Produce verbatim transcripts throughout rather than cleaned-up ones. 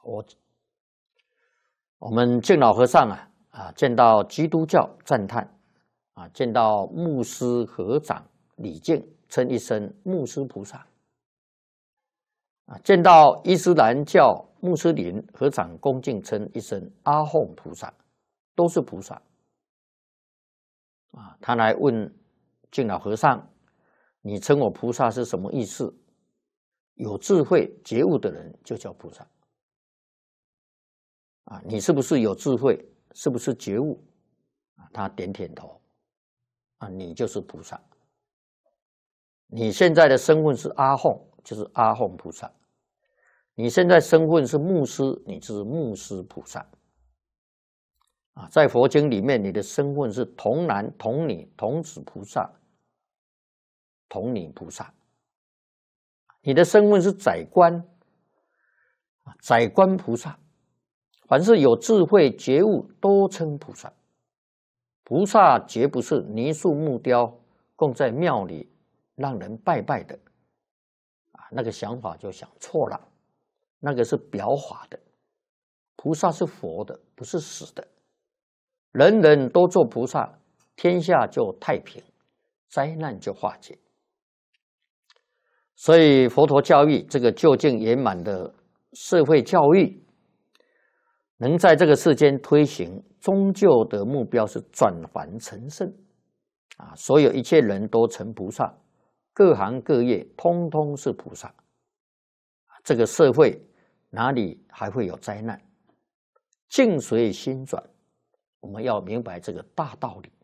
我我们敬老和尚啊啊，见到基督教赞叹啊，见到牧师合掌礼敬，称一声牧师菩萨啊，见到伊斯兰教穆斯林合掌恭敬，称一声阿訇菩萨，都是菩萨啊。他来问敬老和尚：“你称我菩萨是什么意思？”有智慧觉悟的人就叫菩萨啊！你是不是有智慧？是不是觉悟？啊，他点点头啊，你就是菩萨。你现在的身份是阿訇，就是阿訇菩萨；你现在身份是牧师，你就是牧师菩萨。啊，在佛经里面，你的身份是童男、童女、童子菩萨、童女菩萨。你的身份是宰官，宰官菩萨。凡是有智慧觉悟，都称菩萨。菩萨绝不是泥塑木雕，供在庙里让人拜拜的。啊，那个想法就想错了，那个是表法的。菩萨是佛的，不是死的。人人都做菩萨，天下就太平，灾难就化解。所以佛陀教育这个究竟圆满的社会教育，能在这个世间推行，终究的目标是转凡成圣啊！所有一切人都成菩萨，各行各业通通是菩萨。这个社会哪里还会有灾难？境随心转，我们要明白这个大道理。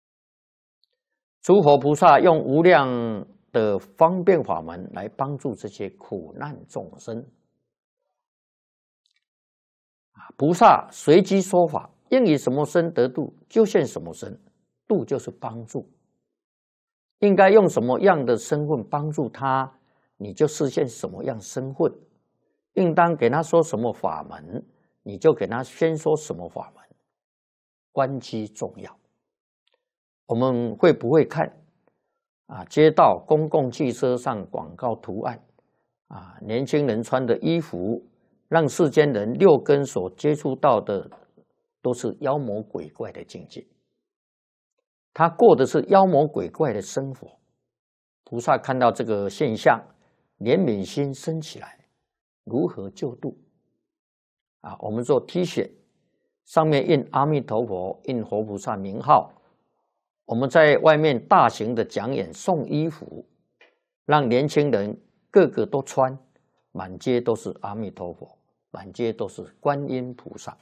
诸佛菩萨用无量的方便法门来帮助这些苦难众生。菩萨随机说法，应以什么身得度，就现什么身。度就是帮助，应该用什么样的身份帮助他，你就实现什么样身份。应当给他说什么法门，你就给他先说什么法门。关机重要。我们会不会看啊？街道、公共汽车上广告图案啊，年轻人穿的衣服，让世间人六根所接触到的都是妖魔鬼怪的境界。他过的是妖魔鬼怪的生活。菩萨看到这个现象，怜悯心升起来，如何救度？啊，我们做 T 恤，上面印阿弥陀佛，印活菩萨名号。我们在外面大型的讲演送衣服，让年轻人个个都穿，满街都是阿弥陀佛，满街都是观音菩萨。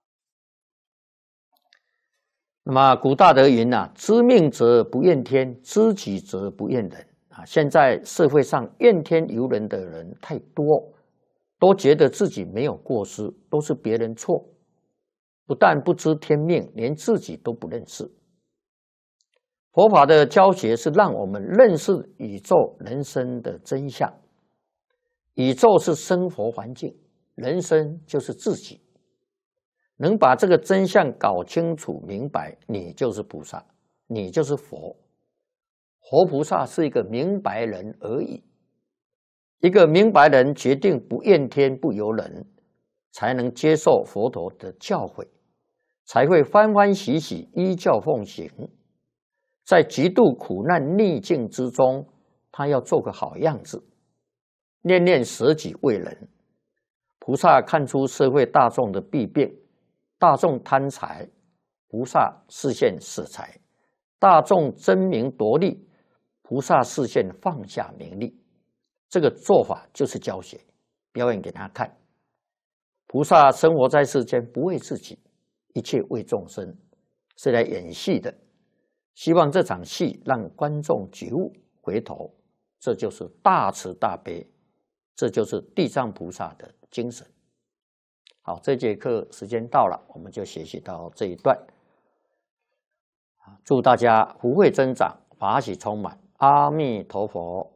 那么古大德云啊，知命则不怨天，知己则不怨人啊。现在社会上怨天尤人的人太多，都觉得自己没有过失，都是别人错，不但不知天命，连自己都不认识。佛法的教学是让我们认识宇宙人生的真相。宇宙是生活环境，人生就是自己。能把这个真相搞清楚明白，你就是菩萨，你就是佛。活菩萨是一个明白人而已。一个明白人决定不怨天不尤人，才能接受佛陀的教诲，才会欢欢喜喜依教奉行。在极度苦难逆境之中，他要做个好样子，念念舍己为人。菩萨看出社会大众的弊病，大众贪财，菩萨示现舍财；大众争名夺利，菩萨示现放下名利。这个做法就是教学，表演给他看。菩萨生活在世间，不为自己，一切为众生，是来演戏的。希望这场戏让观众觉悟回头，这就是大慈大悲，这就是地藏菩萨的精神。好，这节课时间到了，我们就学习到这一段。祝大家福慧增长，法喜充满。阿弥陀佛。